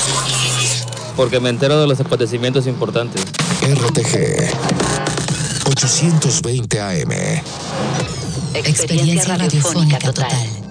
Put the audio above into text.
Porque me entero de los acontecimientos importantes. RTG 820 AM. Experiencia radiofónica total.